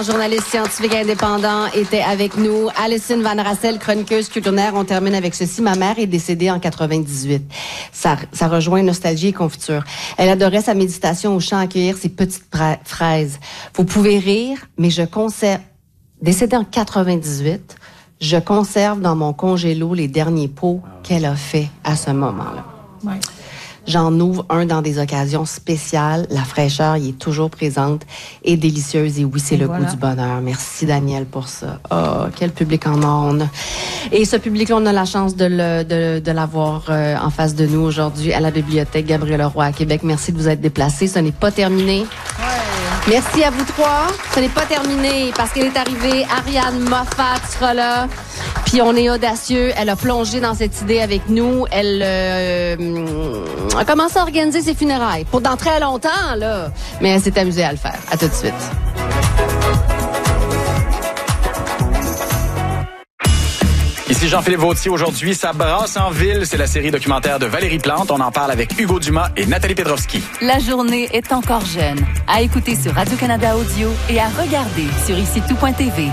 Journaliste scientifique indépendant était avec nous. Alison Van Rassel, chroniqueuse culinaire. On termine avec ceci. Ma mère est décédée en 98. Ça rejoint nostalgie et confiture. Elle adorait sa méditation au champ à cueillir ses petites fraises. Vous pouvez rire, mais je conserve... Décédée en 98, je conserve dans mon congélo les derniers pots qu'elle a fait à ce moment-là. Ouais. J'en ouvre un dans des occasions spéciales. La fraîcheur y est toujours présente et délicieuse. Et oui, c'est le goût du bonheur. Merci, Daniel, pour ça. Oh, quel public en or on a. Et ce public-là, on a la chance de l'avoir en face de nous aujourd'hui à la Bibliothèque Gabriel Roy à Québec. Merci de vous être déplacés. Ce n'est pas terminé. Ouais. Merci à vous trois. Ce n'est pas terminé parce qu'elle est arrivée. Ariane Moffat sera là. Puis on est audacieux. Elle a plongé dans cette idée avec nous. Elle a commencé à organiser ses funérailles. Pour dans très longtemps, là. Mais elle s'est amusée à le faire. À tout de suite. Ici Jean-Philippe Vautier. Aujourd'hui, ça brasse en ville. C'est la série documentaire de Valérie Plante. On en parle avec Hugo Dumas et Nathalie Pedrovski. La journée est encore jeune. À écouter sur Radio-Canada Audio et à regarder sur ICITOUP.tv.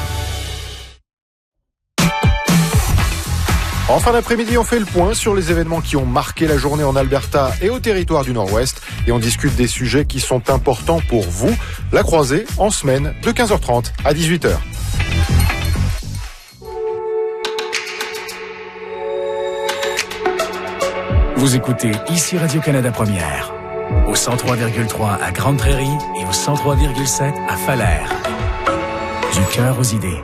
En fin d'après-midi, on fait le point sur les événements qui ont marqué la journée en Alberta et au territoire du Nord-Ouest. Et on discute des sujets qui sont importants pour vous. La croisée en semaine de 15h30 à 18h. Vous écoutez ici Radio-Canada Première, au 103,3 à Grande Prairie et au 103,7 à Falaire. Du cœur aux idées.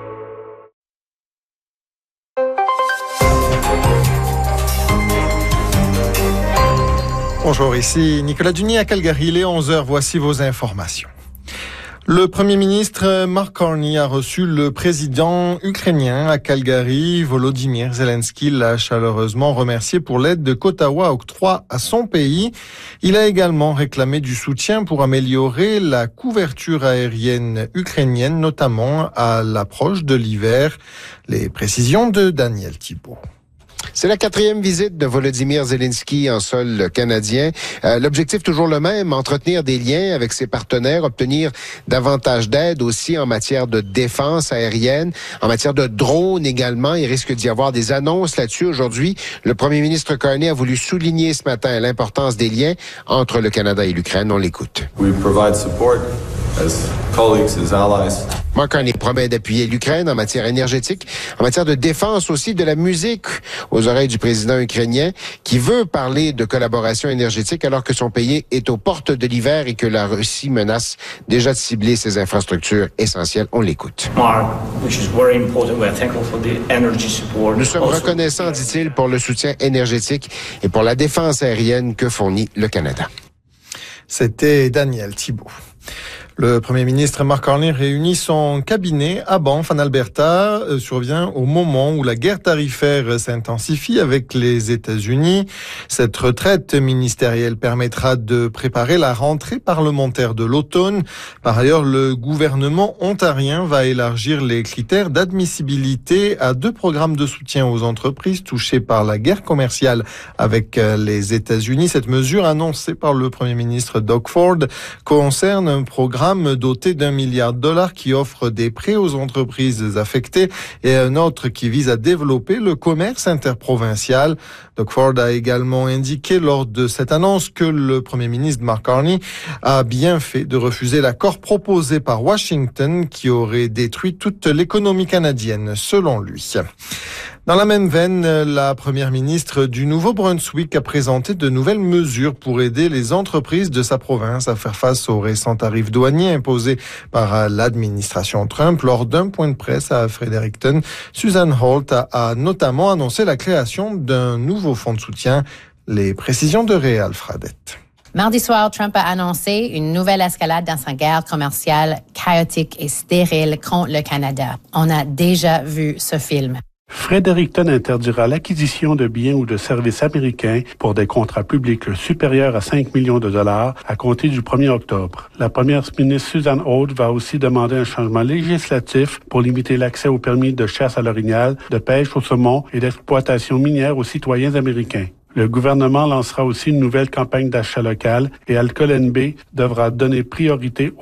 Bonjour, ici Nicolas Duny à Calgary. Il est 11h, voici vos informations. Le Premier ministre Mark Carney a reçu le président ukrainien à Calgary. Volodymyr Zelensky l'a chaleureusement remercié pour l'aide qu'Ottawa octroie à son pays. Il a également réclamé du soutien pour améliorer la couverture aérienne ukrainienne, notamment à l'approche de l'hiver. Les précisions de Daniel Thibault. C'est la 4e visite de Volodymyr Zelensky en sol canadien. L'objectif toujours le même, entretenir des liens avec ses partenaires, obtenir davantage d'aide aussi en matière de défense aérienne, en matière de drones également. Il risque d'y avoir des annonces là-dessus aujourd'hui. Le premier ministre Carney a voulu souligner ce matin l'importance des liens entre le Canada et l'Ukraine. On l'écoute. We provide support as colleagues, as allies. Mark Carney promet d'appuyer l'Ukraine en matière énergétique, en matière de défense aussi, de la musique aux oreilles du président ukrainien qui veut parler de collaboration énergétique alors que son pays est aux portes de l'hiver et que la Russie menace déjà de cibler ses infrastructures essentielles. On l'écoute. Nous sommes reconnaissants, dit-il, pour le soutien énergétique et pour la défense aérienne que fournit le Canada. C'était Daniel Thibault. Le Premier ministre Mark Carney réunit son cabinet à Banff, en Alberta, survient au moment où la guerre tarifaire s'intensifie avec les États-Unis. Cette retraite ministérielle permettra de préparer la rentrée parlementaire de l'automne. Par ailleurs, le gouvernement ontarien va élargir les critères d'admissibilité à 2 programmes de soutien aux entreprises touchées par la guerre commerciale avec les États-Unis. Cette mesure annoncée par le Premier ministre Doug Ford concerne un programme doté d'1 milliard de dollars qui offre des prêts aux entreprises affectées et un autre qui vise à développer le commerce interprovincial. Doug Ford a également indiqué lors de cette annonce que le Premier ministre Mark Carney a bien fait de refuser l'accord proposé par Washington qui aurait détruit toute l'économie canadienne, selon lui. Dans la même veine, la première ministre du Nouveau-Brunswick a présenté de nouvelles mesures pour aider les entreprises de sa province à faire face aux récents tarifs douaniers imposés par l'administration Trump. Lors d'un point de presse à Fredericton, Susan Holt a notamment annoncé la création d'un nouveau fonds de soutien. Les précisions de Réal Fradette. Mardi soir, Trump a annoncé une nouvelle escalade dans sa guerre commerciale chaotique et stérile contre le Canada. On a déjà vu ce film. Fredericton interdira l'acquisition de biens ou de services américains pour des contrats publics supérieurs à 5 millions de dollars à compter du 1er octobre. La première ministre Susan Holt va aussi demander un changement législatif pour limiter l'accès aux permis de chasse à l'orignal, de pêche au saumon et d'exploitation minière aux citoyens américains. Le gouvernement lancera aussi une nouvelle campagne d'achat local et Alcolen Bay devra donner priorité